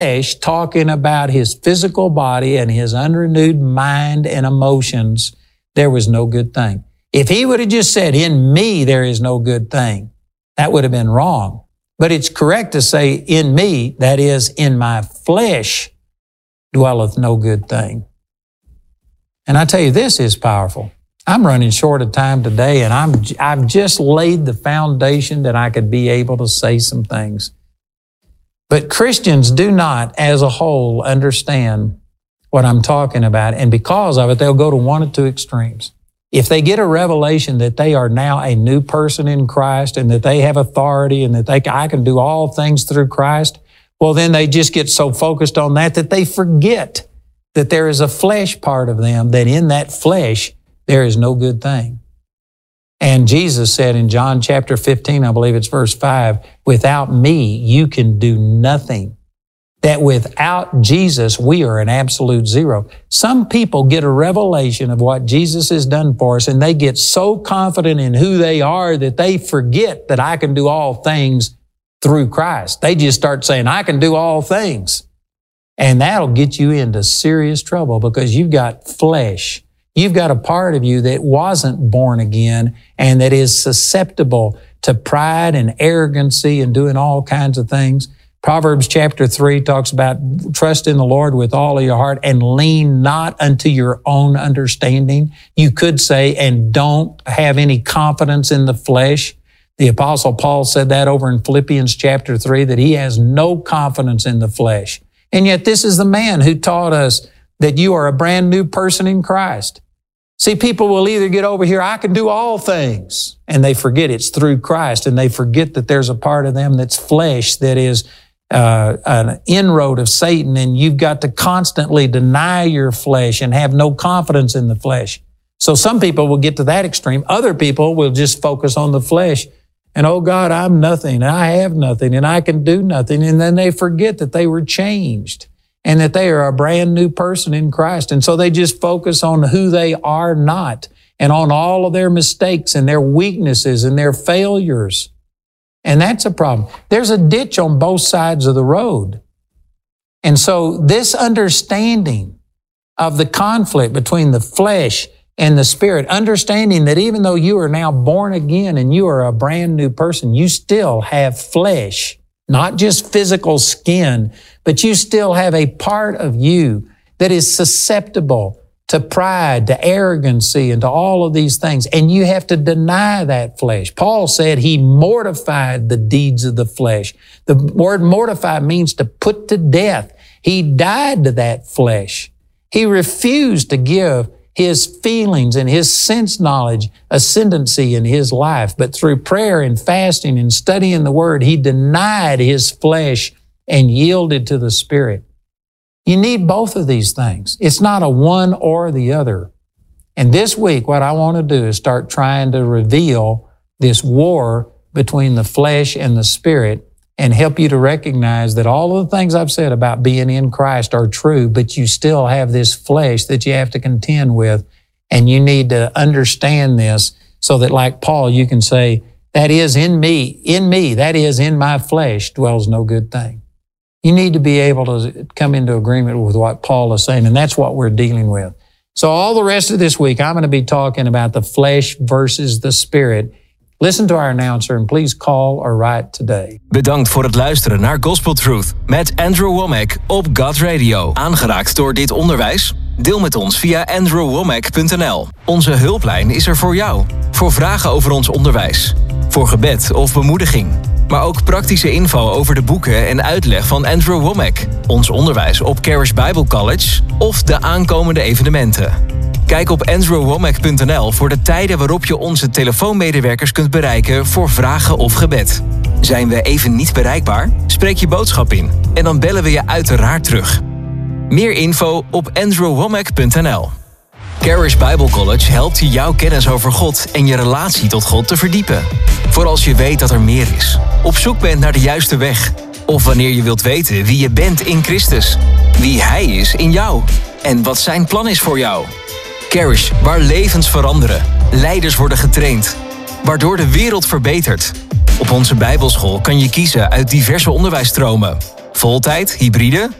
flesh talking about his physical body and his unrenewed mind and emotions, there was no good thing. If he would have just said, in me there is no good thing, that would have been wrong. But it's correct to say, in me, that is, in my flesh, dwelleth no good thing. And I tell you, this is powerful. I'm running short of time today, and I've just laid the foundation that I could be able to say some things. But Christians do not, as a whole, understand what I'm talking about. And because of it, they'll go to one of two extremes. If they get a revelation that they are now a new person in Christ and that they have authority and that I can do all things through Christ, well, then they just get so focused on that they forget that there is a flesh part of them, that in that flesh, there is no good thing. And Jesus said in John chapter 15, I believe it's verse 5, without me, you can do nothing. That without Jesus, we are an absolute zero. Some people get a revelation of what Jesus has done for us, and they get so confident in who they are that they forget that I can do all things through Christ. They just start saying, I can do all things. And that'll get you into serious trouble because you've got flesh. You've got a part of you that wasn't born again and that is susceptible to pride and arrogancy and doing all kinds of things. Proverbs chapter 3 talks about trust in the Lord with all of your heart and lean not unto your own understanding. You could say, and don't have any confidence in the flesh. The Apostle Paul said that over in Philippians chapter 3, that he has no confidence in the flesh. And yet this is the man who taught us that you are a brand new person in Christ. See, people will either get over here, I can do all things, and they forget it's through Christ, and they forget that there's a part of them that's flesh that is an inroad of Satan, and you've got to constantly deny your flesh and have no confidence in the flesh. So some people will get to that extreme. Other people will just focus on the flesh and, oh God, I'm nothing, and I have nothing, and I can do nothing. And then they forget that they were changed and that they are a brand new person in Christ. And so they just focus on who they are not and on all of their mistakes and their weaknesses and their failures. And that's a problem. There's a ditch on both sides of the road. And so this understanding of the conflict between the flesh and the spirit, understanding that even though you are now born again and you are a brand new person, you still have flesh, not just physical skin, but you still have a part of you that is susceptible to pride, to arrogancy, and to all of these things. And you have to deny that flesh. Paul said he mortified the deeds of the flesh. The word mortify means to put to death. He died to that flesh. He refused to give his feelings and his sense knowledge ascendancy in his life. But through prayer and fasting and studying the Word, he denied his flesh and yielded to the Spirit. You need both of these things. It's not a one or the other. And this week, what I want to do is start trying to reveal this war between the flesh and the Spirit and help you to recognize that all of the things I've said about being in Christ are true, but you still have this flesh that you have to contend with, and you need to understand this so that, like Paul, you can say, that is in me, that is in my flesh dwells no good thing. You need to be able to come into agreement with what Paul is saying, and that's what we're dealing with. So all the rest of this week, I'm going to be talking about the flesh versus the spirit. Listen to our announcer and please call or write today. Bedankt voor het luisteren naar Gospel Truth met Andrew Wommack op God Radio. Aangeraakt door dit onderwijs? Deel met ons via andrewwommack.nl. Onze hulplijn is er voor jou. Voor vragen over ons onderwijs. Voor gebed of bemoediging. Maar ook praktische info over de boeken en uitleg van Andrew Wommack. Ons onderwijs op Charis Bible College of de aankomende evenementen. Kijk op andrewwommack.nl voor de tijden waarop je onze telefoonmedewerkers kunt bereiken voor vragen of gebed. Zijn we even niet bereikbaar? Spreek je boodschap in en dan bellen we je uiteraard terug. Meer info op andrewwommack.nl. Charis Bible College helpt je jouw kennis over God en je relatie tot God te verdiepen. Voor als je weet dat er meer is, op zoek bent naar de juiste weg, of wanneer je wilt weten wie je bent in Christus, wie Hij is in jou en wat Zijn plan is voor jou. Charis, waar levens veranderen, leiders worden getraind, waardoor de wereld verbetert. Op onze Bijbelschool kan je kiezen uit diverse onderwijsstromen. Voltijd, hybride?